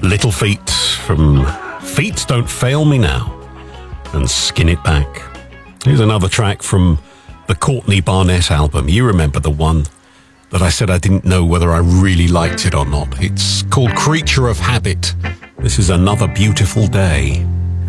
Little Feat from Feet Don't Fail Me Now and Skin It Back. Here's another track from the Courtney Barnett album. You remember the one that I said I didn't know whether I really liked it or not. It's called Creature of Habit. This is Another Beautiful Day.